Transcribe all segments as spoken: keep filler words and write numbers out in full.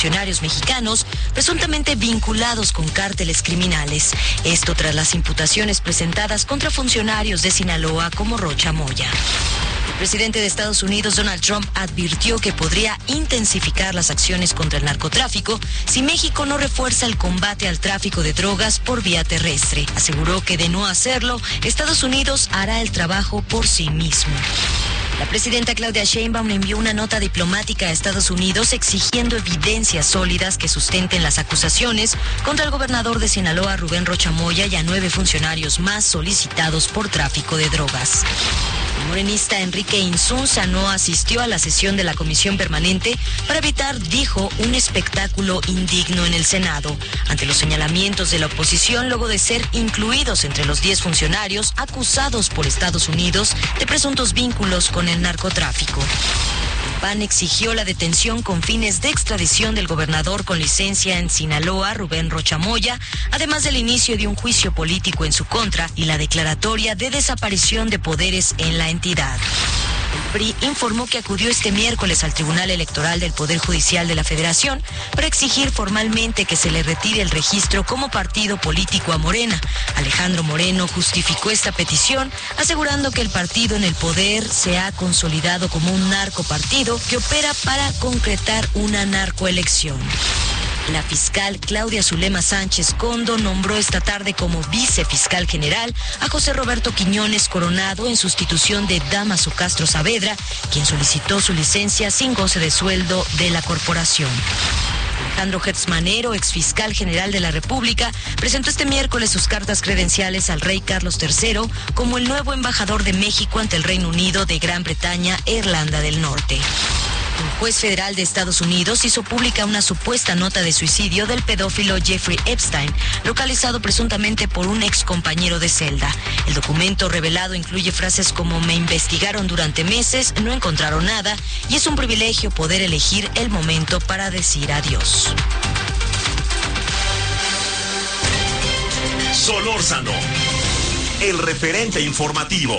funcionarios mexicanos presuntamente vinculados con cárteles criminales. Esto tras las imputaciones presentadas contra funcionarios de Sinaloa como Rocha Moya. El presidente de Estados Unidos, Donald Trump, advirtió que podría intensificar las acciones contra el narcotráfico si México no refuerza el combate al tráfico de drogas por vía terrestre. Aseguró que de no hacerlo, Estados Unidos hará el trabajo por sí mismo. La presidenta Claudia Sheinbaum envió una nota diplomática a Estados Unidos exigiendo evidencias sólidas que sustenten las acusaciones contra el gobernador de Sinaloa, Rubén Rocha Moya, y a nueve funcionarios más solicitados por tráfico de drogas. El morenista Enrique Insunza no asistió a la sesión de la Comisión Permanente para evitar, dijo, un espectáculo indigno en el Senado, ante los señalamientos de la oposición luego de ser incluidos entre los diez funcionarios acusados por Estados Unidos de presuntos vínculos con el narcotráfico. El P A N exigió la detención con fines de extradición del gobernador con licencia en Sinaloa, Rubén Rocha Moya, además del inicio de un juicio político en su contra y la declaratoria de desaparición de poderes en la entidad. El P R I informó que acudió este miércoles al Tribunal Electoral del Poder Judicial de la Federación para exigir formalmente que se le retire el registro como partido político a Morena. Alejandro Moreno justificó esta petición, asegurando que el partido en el poder se ha consolidado como un narcopartido que opera para concretar una narcoelección. La fiscal Claudia Zulema Sánchez Condo nombró esta tarde como vicefiscal general a José Roberto Quiñones Coronado en sustitución de Dámaso Castro Saavedra, quien solicitó su licencia sin goce de sueldo de la corporación. Alejandro Hertz Manero, exfiscal general de la República, presentó este miércoles sus cartas credenciales al rey Carlos tercero como el nuevo embajador de México ante el Reino Unido de Gran Bretaña e Irlanda del Norte. Un juez federal de Estados Unidos hizo pública una supuesta nota de suicidio del pedófilo Jeffrey Epstein, localizado presuntamente por un ex compañero de celda. El documento revelado incluye frases como "me investigaron durante meses, no encontraron nada y es un privilegio poder elegir el momento para decir adiós". Solórzano, el referente informativo.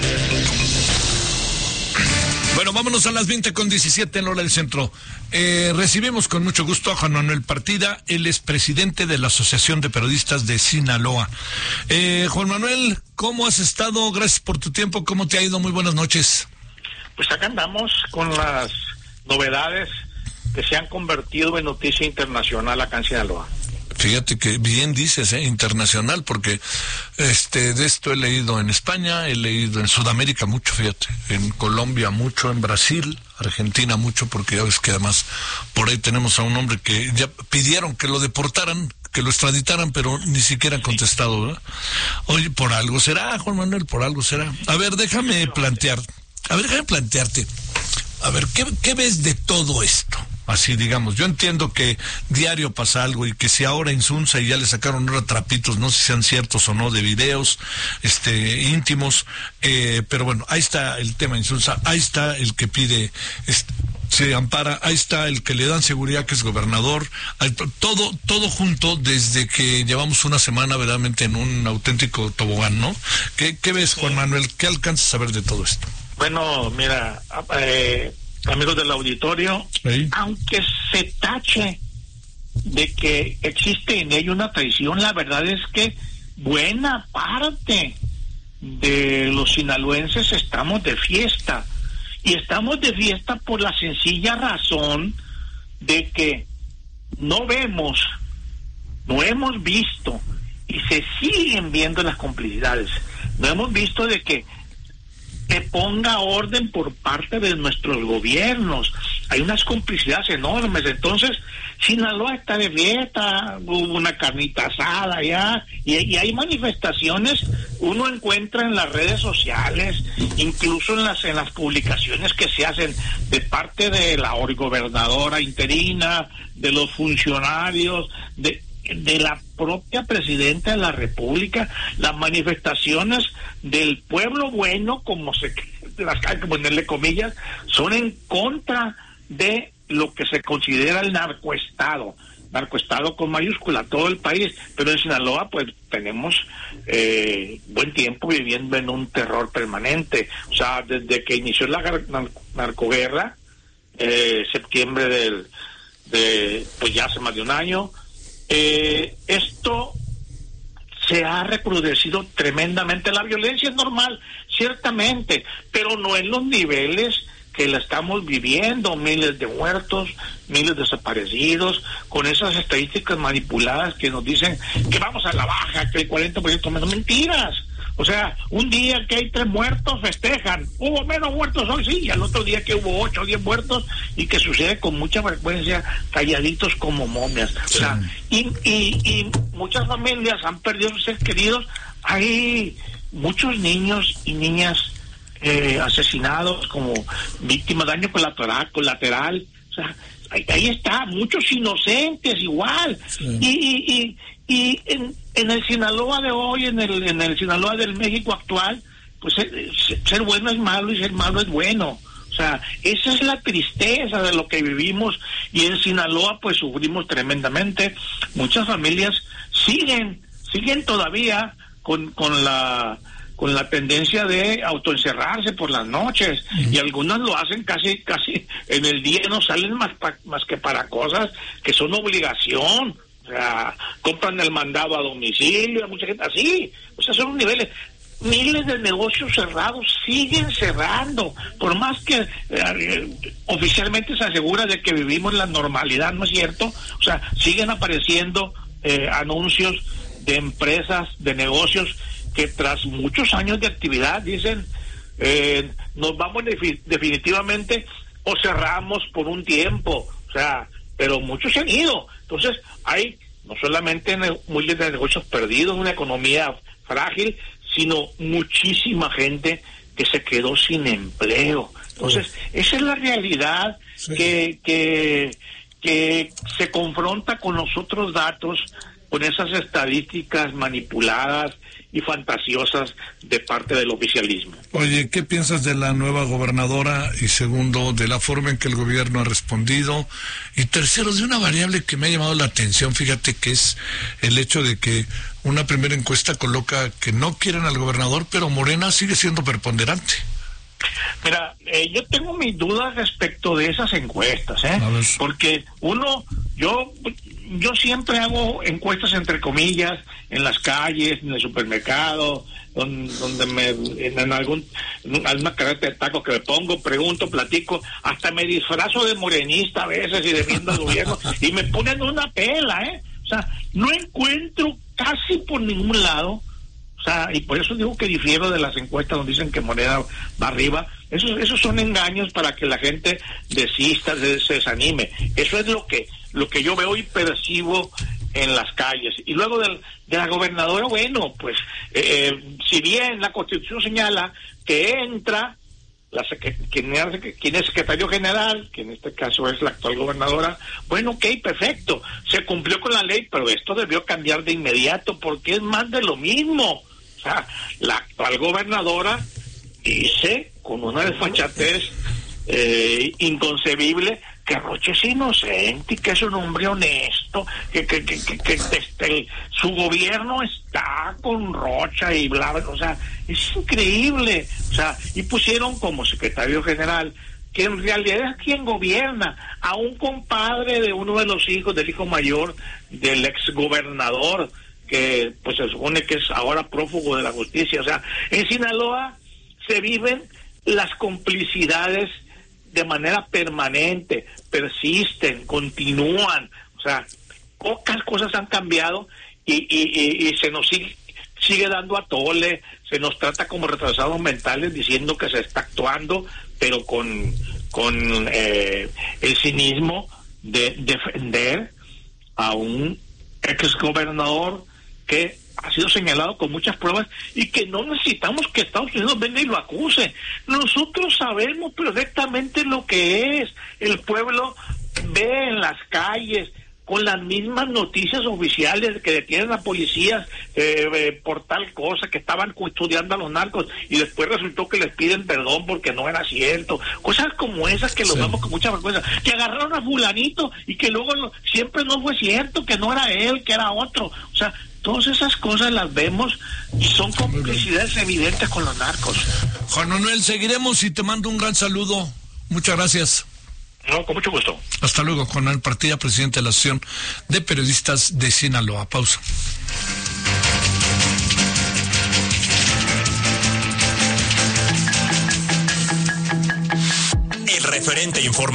Bueno, vámonos a las veinte con diecisiete en hora del centro. Eh, recibimos con mucho gusto a Juan Manuel Partida, él es presidente de la Asociación de Periodistas de Sinaloa. Eh, Juan Manuel, ¿cómo has estado? Gracias por tu tiempo, ¿cómo te ha ido? Muy buenas noches. Pues acá andamos con las novedades que se han convertido en noticia internacional acá en Sinaloa. Fíjate que bien dices, ¿eh? Internacional, porque este de esto he leído en España, he leído en Sudamérica mucho, fíjate, en Colombia mucho, en Brasil, Argentina mucho, porque ya ves que además por ahí tenemos a un hombre que ya pidieron que lo deportaran, que lo extraditaran, pero ni siquiera han contestado, ¿verdad? Oye, por algo será, Juan Manuel, por algo será. A ver, déjame plantear, a ver, déjame plantearte, a ver, ¿qué, qué ves de todo esto? Así digamos, yo entiendo que diario pasa algo y que si ahora Insunza y ya le sacaron ahora trapitos, no sé si sean ciertos o no, de videos este íntimos, eh, pero bueno, ahí está el tema Insunza, ahí está el que pide, este, se ampara, ahí está el que le dan seguridad, que es gobernador, todo todo junto desde que llevamos una semana verdaderamente en un auténtico tobogán, ¿no? ¿Qué, qué ves, Juan Manuel? ¿Qué alcanzas a ver de todo esto? Bueno, mira, eh... amigos del auditorio, ¿sí? Aunque se tache de que existe en ello una traición, la verdad es que buena parte de los sinaloenses estamos de fiesta, y estamos de fiesta por la sencilla razón de que no vemos, no hemos visto, y se siguen viendo las complicidades, no hemos visto de que que ponga orden por parte de nuestros gobiernos. Hay unas complicidades enormes. Entonces Sinaloa está de fiesta, hubo una carnita asada allá, y, y hay manifestaciones, uno encuentra en las redes sociales, incluso en las en las publicaciones que se hacen de parte de la gobernadora interina, de los funcionarios, de de la propia presidenta de la República, las manifestaciones del pueblo bueno, como se las hay que ponerle comillas, son en contra de lo que se considera el narcoestado, narcoestado con mayúscula, todo el país, pero en Sinaloa pues tenemos eh, buen tiempo viviendo en un terror permanente, o sea, desde que inició la narcoguerra, eh, septiembre del de pues ya hace más de un año. Eh, esto se ha recrudecido tremendamente. La violencia es normal, ciertamente, pero no en los niveles que la estamos viviendo, miles de muertos, miles de desaparecidos, con esas estadísticas manipuladas que nos dicen que vamos a la baja, que el cuarenta por ciento menos. Mentiras. O sea, un día que hay tres muertos festejan, hubo menos muertos hoy, sí, y al otro día que hubo ocho o diez muertos, y que sucede con mucha frecuencia, calladitos como momias. O sea, y, y, y muchas familias han perdido a sus seres queridos. Hay muchos niños y niñas eh, asesinados como víctimas de daño colateral, colateral. O sea, ahí, ahí está, muchos inocentes igual. Sí. Y, y, y, y en, en el Sinaloa de hoy, en el, en el Sinaloa del México actual, pues ser, ser bueno es malo y ser malo es bueno. O sea, esa es la tristeza de lo que vivimos, y en Sinaloa pues sufrimos tremendamente. Muchas familias siguen, siguen todavía con, con la con la tendencia de autoencerrarse por las noches, uh-huh. y algunas lo hacen casi casi en el día, no salen más, pa, más que para cosas que son obligación. O sea, compran el mandado a domicilio, mucha gente así. O sea, son niveles. Miles de negocios cerrados siguen cerrando, por más que eh, oficialmente se asegura de que vivimos la normalidad, ¿no es cierto? O sea, siguen apareciendo eh, anuncios de empresas, de negocios, que tras muchos años de actividad dicen, eh, nos vamos defi- definitivamente o cerramos por un tiempo. O sea, pero muchos se han ido. Entonces, hay no solamente ne- miles de negocios perdidos, una economía frágil, sino muchísima gente que se quedó sin empleo. Entonces, oh. esa es la realidad, sí. que, que, que se confronta con los otros datos, con esas estadísticas manipuladas y fantasiosas de parte del oficialismo. Oye, ¿qué piensas de la nueva gobernadora? Y segundo, de la forma en que el gobierno ha respondido. Y tercero, de una variable que me ha llamado la atención, fíjate, que es el hecho de que una primera encuesta coloca que no quieren al gobernador, pero Morena sigue siendo preponderante. Mira, eh, yo tengo mis dudas respecto de esas encuestas, ¿eh? Porque uno, yo... Yo siempre hago encuestas entre comillas en las calles, en el supermercado, donde, donde me en, en algún en alguna carreta de tacos que me pongo, pregunto, platico, hasta me disfrazo de morenista a veces y defiendo al gobierno y me ponen una pela, ¿eh? O sea, no encuentro casi por ningún lado, o sea, y por eso digo que difiero de las encuestas donde dicen que Morena va arriba. Esos, esos son engaños para que la gente desista, se, se desanime. Eso es lo que lo que yo veo y percibo en las calles. Y luego del, de la gobernadora, bueno, pues eh, si bien la Constitución señala que entra la quien, quien es secretario general, que en este caso es la actual gobernadora, bueno, ok, perfecto, se cumplió con la ley, pero esto debió cambiar de inmediato porque es más de lo mismo. O sea, la actual gobernadora dice con una desfachatez eh, inconcebible que Rocha es inocente y que es un hombre honesto, que que que, que, que este, su gobierno está con Rocha y bla, bla, o sea, es increíble. O sea, y pusieron como secretario general, que en realidad es quien gobierna, a un compadre de uno de los hijos, del hijo mayor del ex gobernador, que pues se supone que es ahora prófugo de la justicia. O sea, en Sinaloa se viven las complicidades de manera permanente, persisten, continúan. O sea, pocas cosas han cambiado y, y, y, y se nos sigue, sigue dando a tole, se nos trata como retrasados mentales diciendo que se está actuando, pero con, con eh, el cinismo de defender a un ex gobernador que ha sido señalado con muchas pruebas y que no necesitamos que Estados Unidos venga y lo acuse. Nosotros sabemos perfectamente lo que es. El pueblo ve en las calles con las mismas noticias oficiales que detienen a policías eh, eh, por tal cosa, que estaban custodiando a los narcos y después resultó que les piden perdón porque no era cierto. Cosas como esas que lo sí. vemos con mucha vergüenza. Que agarraron a fulanito y que luego no, siempre no fue cierto, que no era él, que era otro. O sea, todas esas cosas las vemos y son complicidades evidentes con los narcos. Juan Manuel, seguiremos y te mando un gran saludo. Muchas gracias. No, con mucho gusto. Hasta luego, Juan Manuel Partida, presidente de la Asociación de Periodistas de Sinaloa. Pausa. El referente informativo.